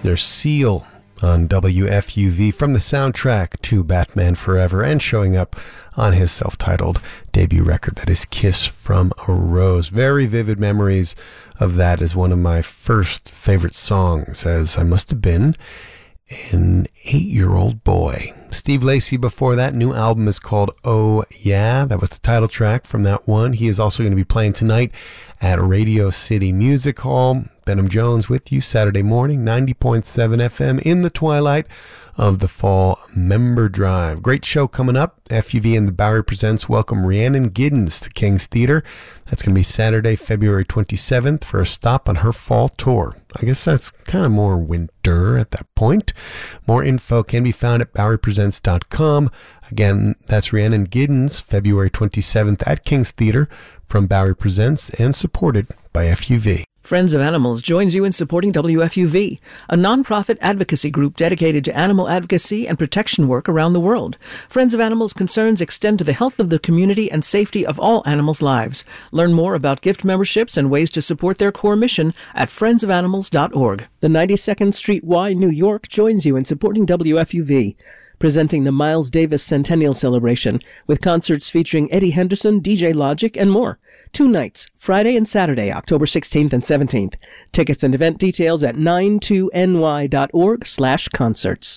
There's Seal on WFUV from the soundtrack to Batman Forever and showing up on his self-titled debut record, that is Kiss from a Rose. Very vivid memories of that as one of my first favorite songs, as I must have been an 8-year-old boy. Steve Lacy before that. New album is called Oh Yeah. That was the title track from that one. He is also going to be playing tonight at Radio City Music Hall. Benham Jones with you Saturday morning, 90.7 FM in the twilight of the fall member drive. Great show coming up. FUV and the Bowery Presents welcome Rhiannon Giddens to King's Theater. That's going to be Saturday, February 27th for a stop on her fall tour. I guess that's kind of more winter at that point. More info can be found at BoweryPresents.com. Again, that's Rhiannon Giddens, February 27th at King's Theater from Bowery Presents and supported by FUV. Friends of Animals joins you in supporting WFUV, a nonprofit advocacy group dedicated to animal advocacy and protection work around the world. Friends of Animals concerns extend to the health of the community and safety of all animals' lives. Learn more about gift memberships and ways to support their core mission at friendsofanimals.org. The 92nd Street Y, New York joins you in supporting WFUV, presenting the Miles Davis Centennial Celebration with concerts featuring Eddie Henderson, DJ Logic, and more. 2 nights, Friday and Saturday, October 16th and 17th. Tickets and event details at 92ny.org/concerts.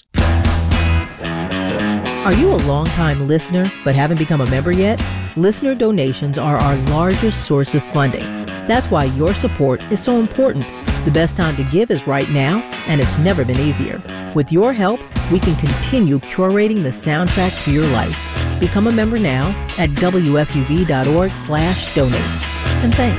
Are you a longtime listener but haven't become a member yet? Listener donations are our largest source of funding. That's why your support is so important. The best time to give is right now, and it's never been easier. With your help, we can continue curating the soundtrack to your life. Become a member now at WFUV.org/donate. And thanks.